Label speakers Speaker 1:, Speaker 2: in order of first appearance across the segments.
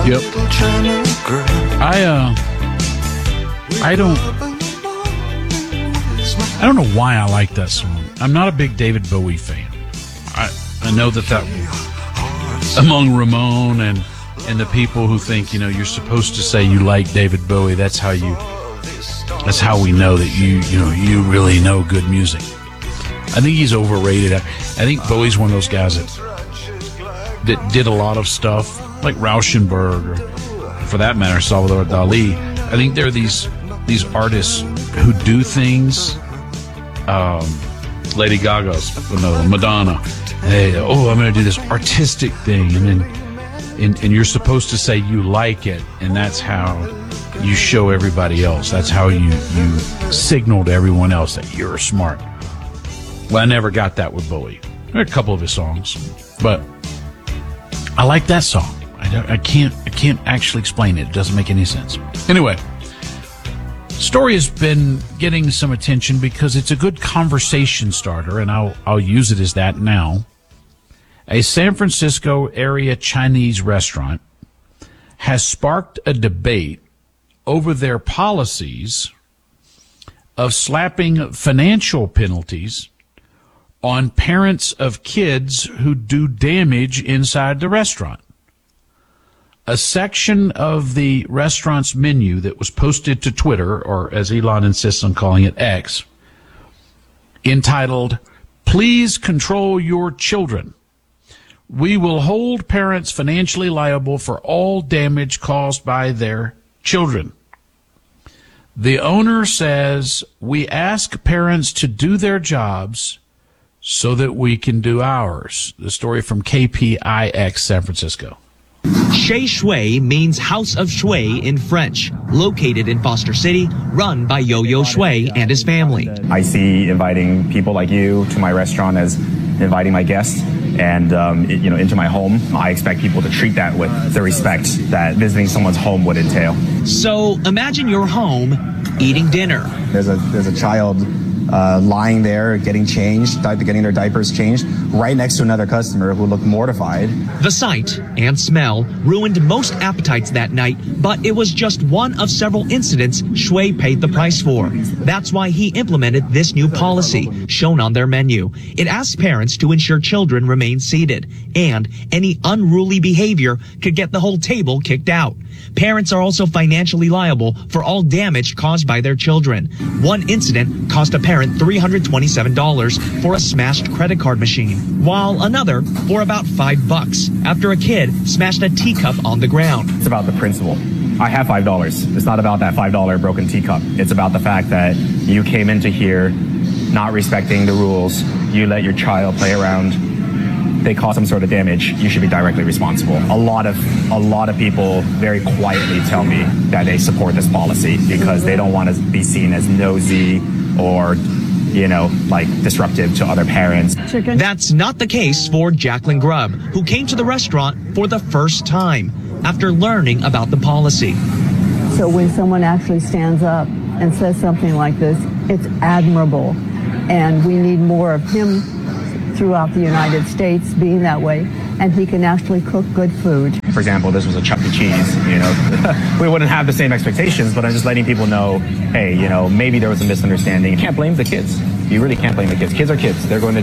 Speaker 1: Yep. I don't know why I like that song. I'm not a big David Bowie fan. I know that among Ramon and the people who think, you're supposed to say you like David Bowie, that's how we know that you really know good music. I think he's overrated. I think Bowie's one of those guys that did a lot of stuff like Rauschenberg, or for that matter, Salvador Dali. I think there are these artists who do things. Lady Gaga's, Madonna. Hey, I'm going to do this artistic thing, and you're supposed to say you like it, and that's how you show everybody else. That's how you signal to everyone else that you're smart. Well, I never got that with Bowie. There are a couple of his songs, but I like that song. I can't actually explain it. It doesn't make any sense. Anyway, story has been getting some attention because it's a good conversation starter, and I'll use it as that now. A San Francisco area Chinese restaurant has sparked a debate over their policies of slapping financial penalties on parents of kids who do damage inside the restaurant. A section of the restaurant's menu that was posted to Twitter, or as Elon insists on calling it, X, entitled, "Please Control Your Children. We will hold parents financially liable for all damage caused by their children." The owner says, "We ask parents to do their jobs so that we can do ours." The story from KPIX San Francisco.
Speaker 2: Chez Shui means House of Shui in French, located in Foster City, run by Yo-Yo Shui and his family.
Speaker 3: I see inviting people like you to my restaurant as inviting my guests and into my home. I expect people to treat that with the respect that visiting someone's home would entail.
Speaker 2: So imagine your home eating dinner.
Speaker 3: There's a child lying there getting changed, getting their diapers changed, right next to another customer who looked mortified.
Speaker 2: The sight and smell ruined most appetites that night, but it was just one of several incidents Shui paid the price for. That's why he implemented this new policy, shown on their menu. It asks parents to ensure children remain seated, and any unruly behavior could get the whole table kicked out. Parents are also financially liable for all damage caused by their children. One incident cost a parent $327 for a smashed credit card machine, while another for about $5 after a kid smashed a teacup on the ground.
Speaker 3: It's about the principle. I have $5. It's not about that $5 broken teacup. It's about the fact that you came into here not respecting the rules. You let your child play around. They cause some sort of damage, you should be directly responsible. A lot of people very quietly tell me that they support this policy because they don't want to be seen as nosy or, disruptive to other parents.
Speaker 2: That's not the case for Jacqueline Grubb, who came to the restaurant for the first time after learning about the policy.
Speaker 4: So when someone actually stands up and says something like this, it's admirable. And we need more of him throughout the United States being that way, and he can actually cook good food.
Speaker 3: For example, this was a Chuck E. Cheese, we wouldn't have the same expectations, but I'm just letting people know, hey, maybe there was a misunderstanding. You can't blame the kids. You really can't blame the kids. Kids are kids.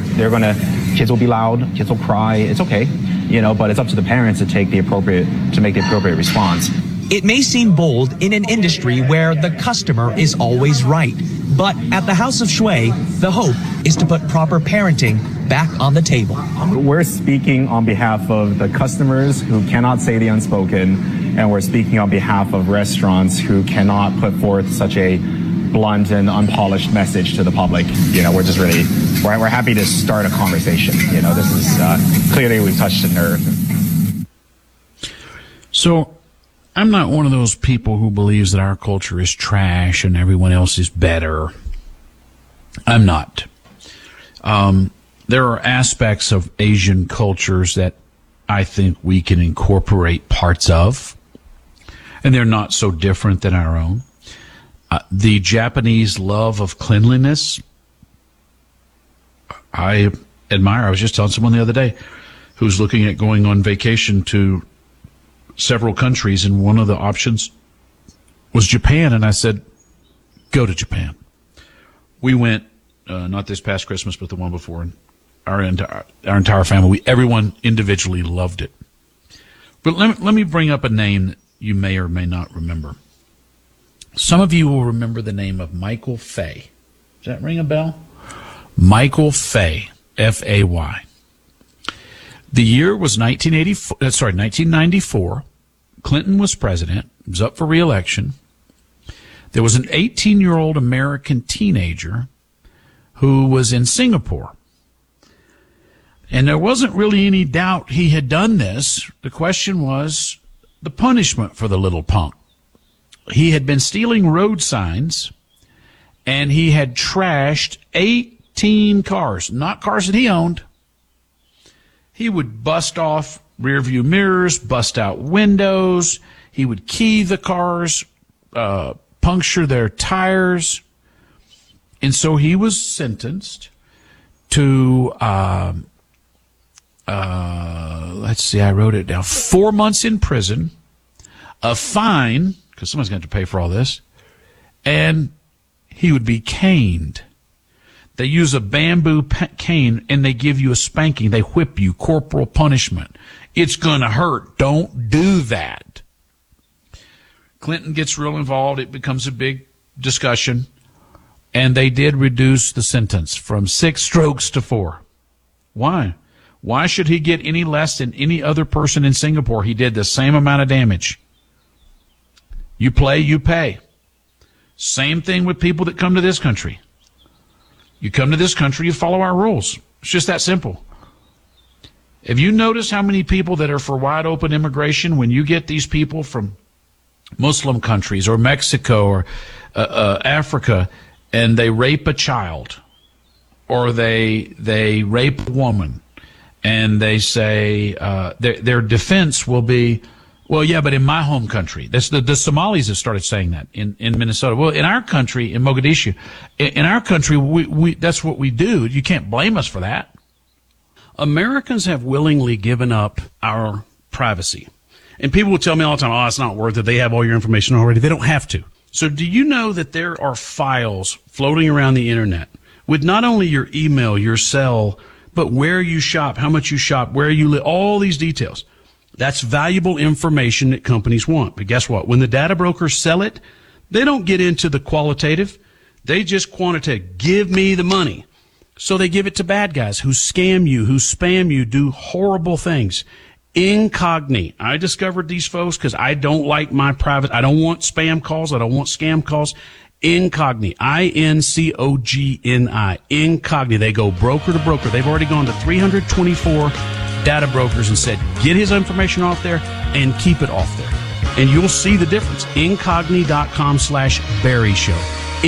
Speaker 3: Kids will be loud, kids will cry. It's okay, but it's up to the parents to make the appropriate response.
Speaker 2: It may seem bold in an industry where the customer is always right, but at the House of Shui, the hope is to put proper parenting back on the table.
Speaker 3: We're speaking on behalf of the customers who cannot say the unspoken, and we're speaking on behalf of restaurants who cannot put forth such a blunt and unpolished message to the public. We're happy to start a conversation. This is clearly we've touched a nerve.
Speaker 1: So, I'm not one of those people who believes that our culture is trash and everyone else is better. I'm not. There are aspects of Asian cultures that I think we can incorporate parts of, and they're not so different than our own. The Japanese love of cleanliness, I admire. I was just telling someone the other day who's looking at going on vacation to several countries, and one of the options was Japan. And I said, go to Japan. We went, not this past Christmas, but the one before, and our entire family, everyone individually loved it. But let me bring up a name that you may or may not remember. Some of you will remember the name of Michael Fay. Does that ring a bell? Michael Fay, F-A-Y. The year was 1994. Clinton was president. He was up for re-election. There was an 18-year-old American teenager who was in Singapore. And there wasn't really any doubt he had done this. The question was the punishment for the little punk. He had been stealing road signs, and he had trashed 18 cars, not cars that he owned. He would bust off rearview mirrors, bust out windows. He would key the cars, puncture their tires. And so he was sentenced to, let's see, I wrote it down, 4 months in prison, a fine, because someone's going to have to pay for all this, and he would be caned. They use a bamboo cane, and they give you a spanking. They whip you, corporal punishment. It's going to hurt. Don't do that. Clinton gets real involved. It becomes a big discussion, and they did reduce the sentence from 6 strokes to 4. Why? Why should he get any less than any other person in Singapore? He did the same amount of damage. You play, you pay. Same thing with people that come to this country. You come to this country, you follow our rules. It's just that simple. Have you noticed how many people that are for wide open immigration, when you get these people from Muslim countries or Mexico or Africa, and they rape a child or they rape a woman, and they say their defense will be, well, yeah, but in my home country. That's the Somalis have started saying that in Minnesota. Well, in our country, in Mogadishu, in our country, we that's what we do. You can't blame us for that. Americans have willingly given up our privacy. And people will tell me all the time, oh, it's not worth it. They have all your information already. They don't have to. So do you know that there are files floating around the internet with not only your email, your cell, but where you shop, how much you shop, where you live, all these details? That's valuable information that companies want. But guess what? When the data brokers sell it, they don't get into the qualitative. They just quantitative. Give me the money. So they give it to bad guys who scam you, who spam you, do horrible things. Incogni. I discovered these folks because I don't like my private. I don't want spam calls. I don't want scam calls. Incogni. I-N-C-O-G-N-I. Incogni. They go broker to broker. They've already gone to 324 data brokers and said, get his information off there and keep it off there. And you'll see the difference. Incogni.com/Barry Show.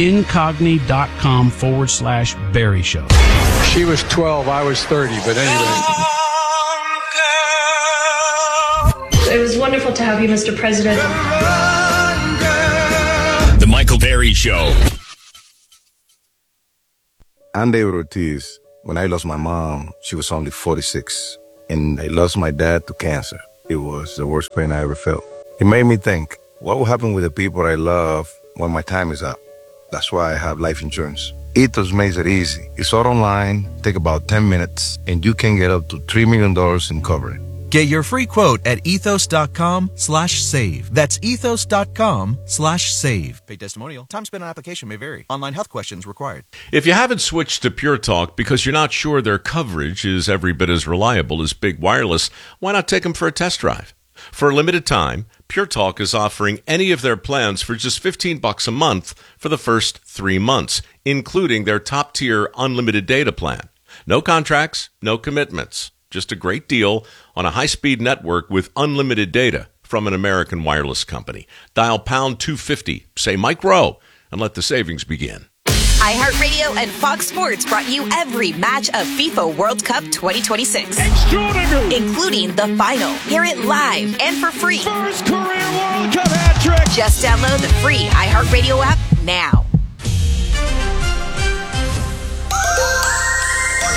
Speaker 1: Incogni.com/Barry Show.
Speaker 5: She was 12, I was 30, but anyway.
Speaker 6: It was wonderful to have you, Mr. President.
Speaker 7: The Michael Barry Show.
Speaker 8: I'm David Ortiz. When I lost my mom, she was only 46. And I lost my dad to cancer. It was the worst pain I ever felt. It made me think, what will happen with the people I love when my time is up? That's why I have life insurance. Ethos makes it easy. It's all online, take about 10 minutes, and you can get up to $3 million in coverage.
Speaker 9: Get your free quote at ethos.com/save. That's ethos.com/save. Paid testimonial. Time spent on application may vary. Online health questions required.
Speaker 7: If you haven't switched to Pure Talk because you're not sure their coverage is every bit as reliable as Big Wireless, why not take them for a test drive? For a limited time, Pure Talk is offering any of their plans for just $15 a month for the first 3 months, including their top-tier unlimited data plan. No contracts, no commitments. Just a great deal on a high-speed network with unlimited data from an American wireless company. Dial pound 250, say Mike Rowe, and let the savings begin.
Speaker 10: iHeartRadio and Fox Sports brought you every match of FIFA World Cup 2026. Including the final. Hear it live and for free.
Speaker 11: First career World Cup hat trick.
Speaker 10: Just download the free iHeartRadio app now.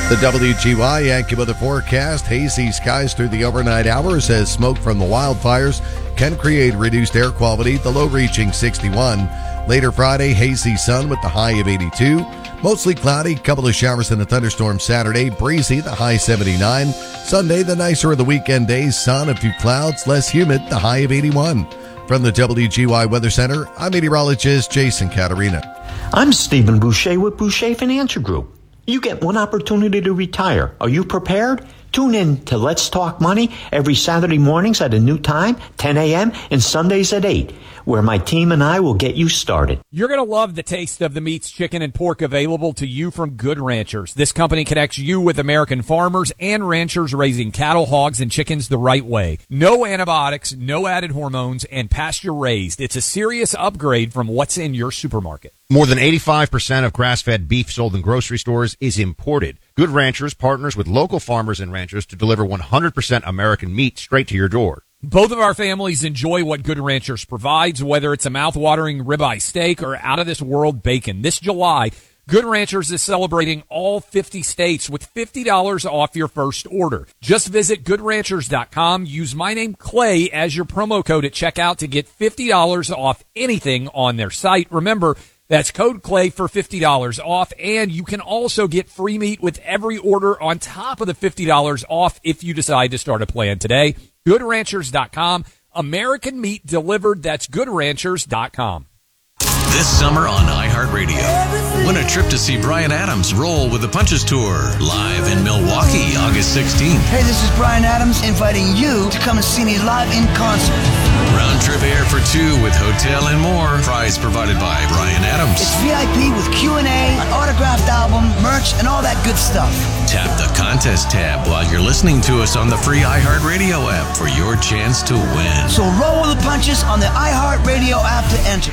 Speaker 12: The WGY Yankee weather forecast. Hazy skies through the overnight hours as smoke from the wildfires can create reduced air quality, the low reaching 61. Later Friday, hazy sun with the high of 82. Mostly cloudy, couple of showers and a thunderstorm Saturday. Breezy, the high 79. Sunday, the nicer of the weekend days. Sun, a few clouds, less humid, the high of 81. From the WGY Weather Center, I'm meteorologist Jason Caterina.
Speaker 13: I'm Stephen Boucher with Boucher Financial Group. You get one opportunity to retire. Are you prepared? Tune in to Let's Talk Money every Saturday mornings at a new time, 10 a.m., and Sundays at 8, where my team and I will get you started.
Speaker 14: You're going to love the taste of the meats, chicken, and pork available to you from Good Ranchers. This company connects you with American farmers and ranchers raising cattle, hogs, and chickens the right way. No antibiotics, no added hormones, and pasture-raised. It's a serious upgrade from what's in your supermarket.
Speaker 15: More than 85% of grass-fed beef sold in grocery stores is imported. Good Ranchers partners with local farmers and ranchers to deliver 100% American meat straight to your door.
Speaker 14: Both of our families enjoy what Good Ranchers provides, whether it's a mouth-watering ribeye steak or out-of-this-world bacon. This July, Good Ranchers is celebrating all 50 states with $50 off your first order. Just visit GoodRanchers.com. Use my name, Clay, as your promo code at checkout to get $50 off anything on their site. Remember, that's code Clay for $50 off, and you can also get free meat with every order on top of the $50 off if you decide to start a plan today. GoodRanchers.com. American meat delivered. That's GoodRanchers.com.
Speaker 16: This summer on iHeartRadio, win a trip to see Bryan Adams roll with the Punches Tour, live in Milwaukee, August 16th.
Speaker 17: Hey, this is Bryan Adams inviting you to come and see me live in concert.
Speaker 16: Round trip air for two with hotel and more. Prize provided by Bryan Adams.
Speaker 17: It's VIP with Q&A, an autographed album, merch, and all that good stuff.
Speaker 16: Tap the contest tab while you're listening to us on the free iHeartRadio app for your chance to win.
Speaker 17: So roll with the punches on the iHeartRadio app to enter.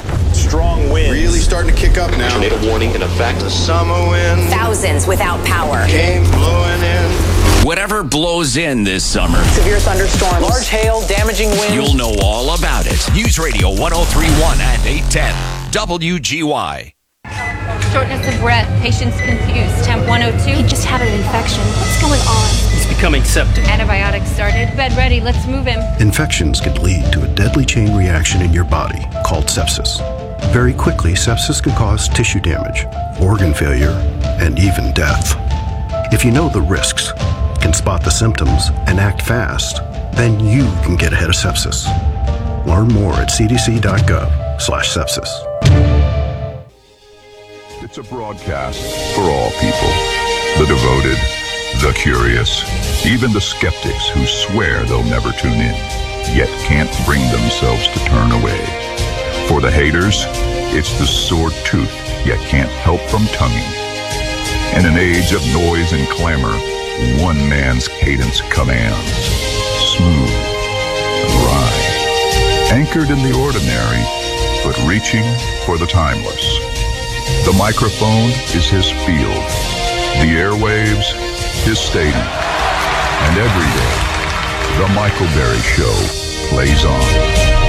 Speaker 18: Strong winds.
Speaker 19: Really starting to kick up now.
Speaker 18: Tornado warning in effect.
Speaker 19: The summer wind.
Speaker 10: Thousands without power.
Speaker 19: Came blowing in.
Speaker 20: Whatever blows in this summer.
Speaker 21: Severe thunderstorms.
Speaker 22: Large hail, damaging winds.
Speaker 20: You'll know all about it. News Radio 103.1 and 810. WGY.
Speaker 23: Shortness of breath. Patient's confused. Temp 102.
Speaker 24: He just had an infection. What's going on?
Speaker 22: He's becoming septic.
Speaker 23: Antibiotics started. Bed ready. Let's move him.
Speaker 25: Infections can lead to a deadly chain reaction in your body called sepsis. Very quickly, sepsis can cause tissue damage, organ failure, and even death. If you know the risks, can spot the symptoms, and act fast, then you can get ahead of sepsis. Learn more at cdc.gov/sepsis.
Speaker 26: It's a broadcast for all people. The devoted, the curious, even the skeptics who swear they'll never tune in, yet can't bring themselves to turn away. For the haters, it's the sore tooth, yet can't help from tonguing. In an age of noise and clamor, one man's cadence commands. Smooth and wry. Anchored in the ordinary, but reaching for the timeless. The microphone is his field. The airwaves, his stadium. And every day, The Michael Berry Show plays on.